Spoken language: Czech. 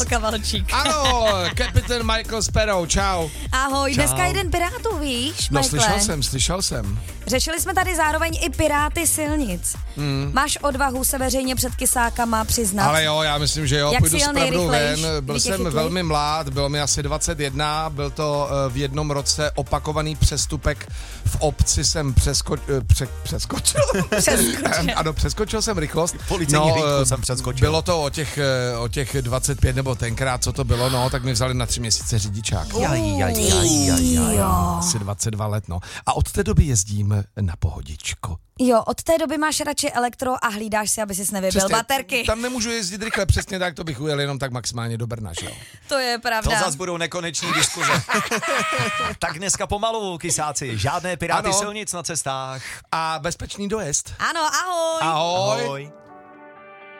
Kavalčík. Ano, kapitán Michael Sparrow, čau. Ahoj, dneska jeden pirátů, víš, No, Michaele? slyšel jsem. Řešili jsme tady zároveň i piráty silnic. Máš odvahu se veřejně před kysákama přiznat? Ale jo, já myslím, že jo, Jak půjdu jsi s jel pravdou nejrychlejš, ven. Byl kdy tě jsem chytli? velmi mlád, bylo mi asi 21, byl to v jednom roce opakovaný přestupek v obci jsem přeskočil. Přeskočil. Ano, přeskočil jsem rychlost. Policejní hlídku jsem přeskočil. Bylo to o těch 25 nebo tenkrát, co to bylo, no, tak mi vzali na 3 měsíce řidičák. Asi 22 let, no. A od té doby jezdím na pohodičko. Jo, od té doby máš radši elektro a hlídáš si, aby ses nevybil baterky. Tam nemůžu jezdit rychle, přesně tak, to bych ujel jenom tak maximálně do Brna, že jo. To je To pravda. zas budou nekoneční diskuze. Tak dneska pomalu, kysáci. Žádné piráty Ano. silnic na cestách. A bezpečný dojezd. Ano, ahoj. Ahoj. Ahoj.